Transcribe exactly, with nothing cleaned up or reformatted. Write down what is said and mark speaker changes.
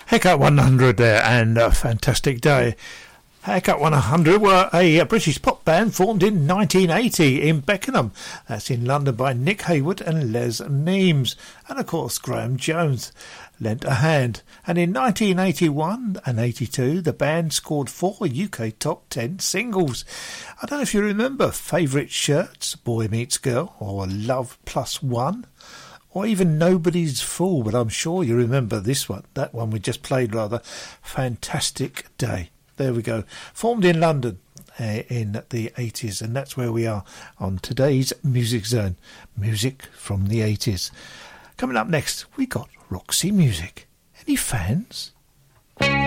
Speaker 1: Heckup one hundred there, and a fantastic day. Heckup one hundred were a British pop band formed in nineteen eighty in Beckenham. That's in London by Nick Hayward and Les Neames. And of course Graham Jones lent a hand. And in nineteen eighty-one and eighty-two the band scored four U K top ten singles. I don't know if you remember Favourite Shirts, Boy Meets Girl, or Love Plus One, or even Nobody's Fool, but I'm sure you remember this one, that one we just played rather. Fantastic Day. There we go. Formed in London uh, in the eighties, and that's where we are on today's Music Zone. Music from the eighties. Coming up next, we got Roxy Music. Any fans?